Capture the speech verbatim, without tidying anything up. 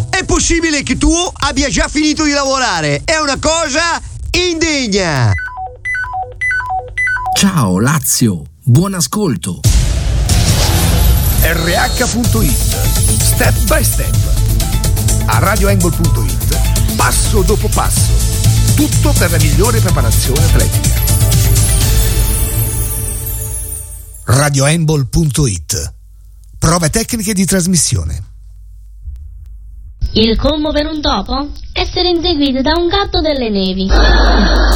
È possibile che tu abbia già finito di lavorare. È una cosa indegna. Ciao Lazio, buon ascolto. R H punto it, step by step. A radio angle punto it, passo dopo passo. Tutto per la migliore preparazione atletica. radio angle punto it. Prove tecniche di trasmissione. Il combo per un topo? Essere inseguito da un gatto delle nevi.